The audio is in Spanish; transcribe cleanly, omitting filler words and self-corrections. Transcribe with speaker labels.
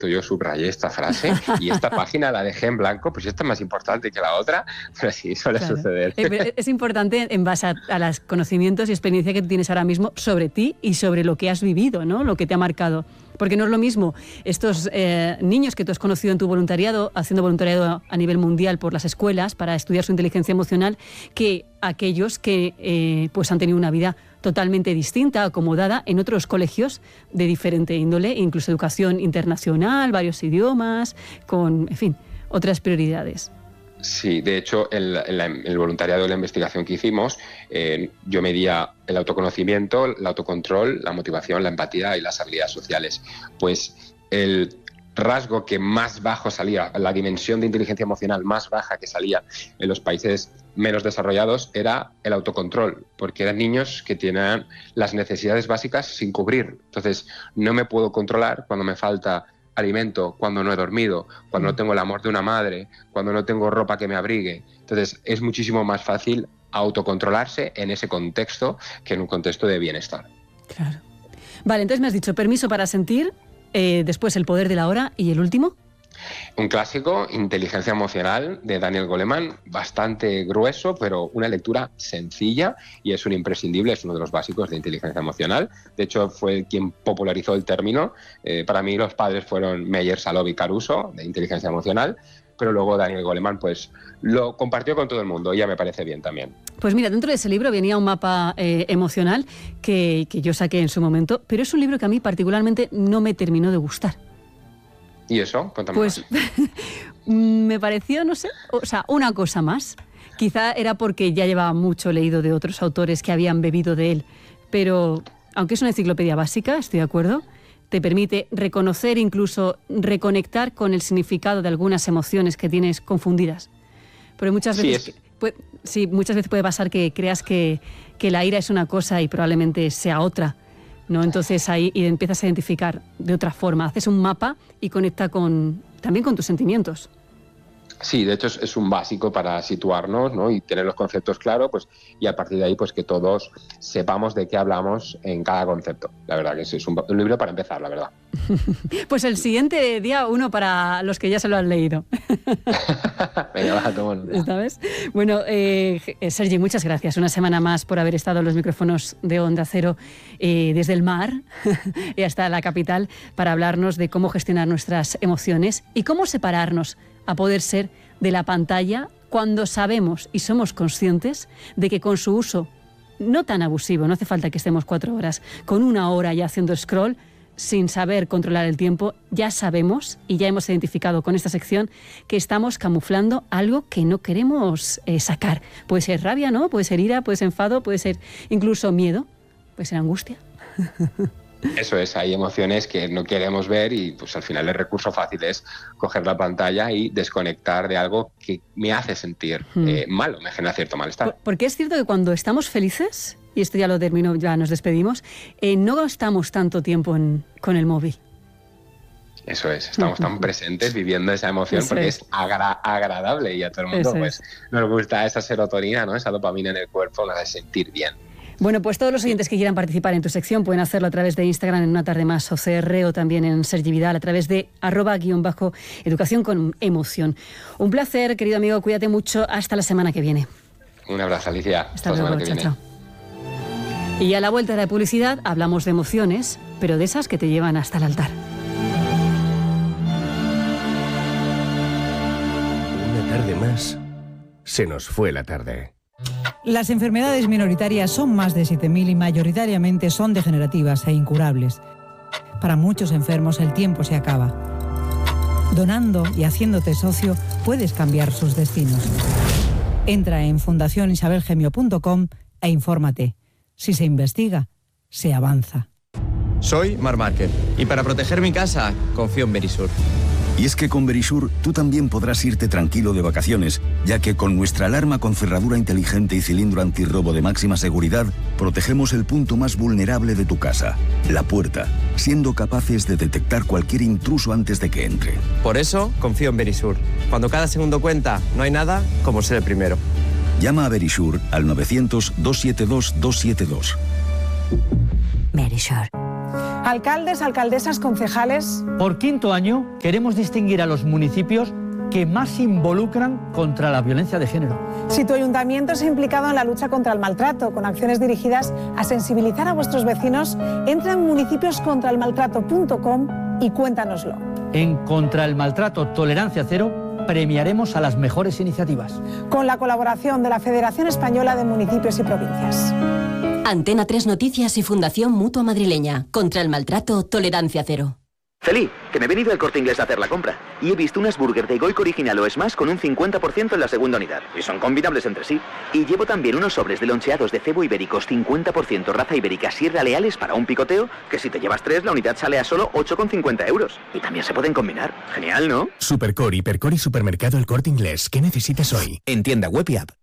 Speaker 1: yo subrayé esta frase y esta página la dejé en blanco, pues esta es más importante que la otra, pero sí, suele suceder.
Speaker 2: Es importante en base a los conocimientos y experiencia que tienes ahora mismo sobre ti y sobre lo que has vivido, ¿no? Lo que te ha marcado. Porque no es lo mismo estos niños que tú has conocido en tu voluntariado, haciendo voluntariado a nivel mundial por las escuelas para estudiar su inteligencia emocional, que aquellos que pues han tenido una vida totalmente distinta, acomodada en otros colegios de diferente índole, incluso educación internacional, varios idiomas, con, en fin, otras prioridades.
Speaker 1: Sí, de hecho, el voluntariado de la investigación que hicimos, yo medía el autoconocimiento, el autocontrol, la motivación, la empatía y las habilidades sociales. Pues el rasgo que más bajo salía, la dimensión de inteligencia emocional más baja que salía en los países menos desarrollados era el autocontrol, porque eran niños que tienen las necesidades básicas sin cubrir. Entonces, no me puedo controlar cuando me falta alimento, cuando no he dormido, cuando no tengo el amor de una madre, cuando no tengo ropa que me abrigue. Entonces, es muchísimo más fácil autocontrolarse en ese contexto que en un contexto de bienestar.
Speaker 2: Claro. Vale, entonces me has dicho permiso para sentir, después El poder de la hora y el último.
Speaker 1: Un clásico, Inteligencia emocional, de Daniel Goleman, bastante grueso, pero una lectura sencilla y es un imprescindible, es uno de los básicos de inteligencia emocional. De hecho, fue quien popularizó el término. Para mí los padres fueron Meyer, Salov y Caruso, de inteligencia emocional, pero luego Daniel Goleman pues lo compartió con todo el mundo y ya me parece bien también.
Speaker 2: Pues mira, dentro de ese libro venía un mapa emocional que yo saqué en su momento, pero es un libro que a mí particularmente no me terminó de gustar.
Speaker 1: ¿Y eso? Cuéntame
Speaker 2: pues,
Speaker 1: más.
Speaker 2: Me pareció, no sé, o sea, una cosa más. Quizá era porque ya llevaba mucho leído de otros autores que habían bebido de él, pero aunque es una enciclopedia básica, estoy de acuerdo, te permite reconocer, incluso reconectar con el significado de algunas emociones que tienes confundidas. Pero muchas veces, muchas veces puede pasar que creas que la ira es una cosa y probablemente sea otra, ¿no? Entonces ahí empiezas a identificar de otra forma, haces un mapa y conecta también con tus sentimientos.
Speaker 1: Sí, de hecho es un básico para situarnos, ¿no? Y tener los conceptos claros, pues, y a partir de ahí pues que todos sepamos de qué hablamos en cada concepto. La verdad que es un libro para empezar, la verdad.
Speaker 2: Pues el siguiente día uno para los que ya se lo han leído.
Speaker 1: Venga, va, toma nota.
Speaker 2: ¿Sabes? Bueno, Sergi, muchas gracias. Una semana más por haber estado en los micrófonos de Onda Cero desde el mar y hasta la capital para hablarnos de cómo gestionar nuestras emociones y cómo separarnos a poder ser de la pantalla cuando sabemos y somos conscientes de que con su uso no tan abusivo, no hace falta que estemos 4 horas, con 1 hora ya haciendo scroll, sin saber controlar el tiempo, ya sabemos y ya hemos identificado con esta sección que estamos camuflando algo que no queremos sacar. Puede ser rabia, ¿no? Puede ser ira, puede ser enfado, puede ser incluso miedo, puede ser angustia.
Speaker 1: Eso es, hay emociones que no queremos ver y pues al final el recurso fácil es coger la pantalla y desconectar de algo que me hace sentir malo, me genera cierto malestar.
Speaker 2: Porque es cierto que cuando estamos felices, y esto ya lo termino, ya nos despedimos, no gastamos tanto tiempo con el móvil.
Speaker 1: Eso es, estamos tan presentes viviendo esa emoción porque es agradable y a todo el mundo pues nos gusta esa serotonina, ¿no? Esa dopamina en el cuerpo, nos hace sentir bien.
Speaker 2: Bueno, pues todos los oyentes que quieran participar en tu sección pueden hacerlo a través de Instagram en Una Tarde Más OCR o también en Sergi Vidal a través de @educación con emoción. Un placer, querido amigo, cuídate mucho, hasta la semana que viene.
Speaker 1: Un abrazo, Alicia.
Speaker 2: Hasta luego, chao. Y a la vuelta de la publicidad hablamos de emociones, pero de esas que te llevan hasta el altar.
Speaker 3: Una tarde más, se nos fue la tarde.
Speaker 4: Las enfermedades minoritarias son más de 7.000 y mayoritariamente son degenerativas e incurables. Para muchos enfermos el tiempo se acaba. Donando y haciéndote socio puedes cambiar sus destinos. Entra en fundacionisabelgemio.com e infórmate. Si se investiga, se avanza.
Speaker 5: Soy Marc Márquez y para proteger mi casa confío en Verisur.
Speaker 6: Y es que con Verisur tú también podrás irte tranquilo de vacaciones, ya que con nuestra alarma con cerradura inteligente y cilindro antirrobo de máxima seguridad, protegemos el punto más vulnerable de tu casa, la puerta, siendo capaces de detectar cualquier intruso antes de que entre.
Speaker 5: Por eso confío en Verisur. Cuando cada segundo cuenta, no hay nada como ser el primero.
Speaker 6: Llama a Verisur al 900-272-272.
Speaker 7: Verisur. Alcaldes, alcaldesas, concejales.
Speaker 8: Por quinto año queremos distinguir a los municipios que más se involucran contra la violencia de género.
Speaker 7: Si tu ayuntamiento se ha implicado en la lucha contra el maltrato, con acciones dirigidas a sensibilizar a vuestros vecinos, entra en municipioscontraelmaltrato.com y cuéntanoslo.
Speaker 8: En Contra el Maltrato Tolerancia Cero premiaremos a las mejores iniciativas.
Speaker 7: Con la colaboración de la Federación Española de Municipios y Provincias.
Speaker 9: Antena 3 Noticias y Fundación Mutua Madrileña. Contra el Maltrato Tolerancia Cero.
Speaker 10: Feli, que me he venido al Corte Inglés a hacer la compra y he visto unas burger de Goico original o Smash con un 50% en la segunda unidad y son combinables entre sí. Y llevo también unos sobres de loncheados de cebo ibéricos 50% raza ibérica Sierra Leales para un picoteo, que si te llevas 3 la unidad sale a solo 8,50 euros. Y también se pueden combinar. Genial, ¿no?
Speaker 3: Supercore, Hipercore y Supermercado El Corte Inglés. ¿Qué necesitas hoy?
Speaker 11: En tienda web y app.